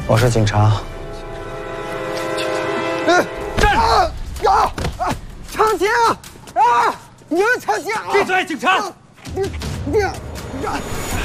我是警察。 站住！抢劫啊！啊！有人抢劫啊！ 闭嘴，警察！ 你